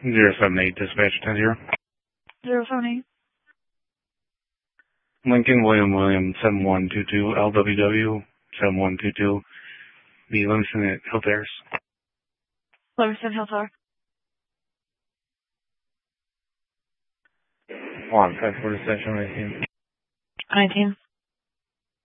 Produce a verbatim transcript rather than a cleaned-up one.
zero seven eight, dispatch ten zero. zero seven eight. Lincoln William William seven one two two L W W seven one two two. The Livingston at Hill Terrace. Livingston Hill Tower. One, five four to section nineteen. nineteen.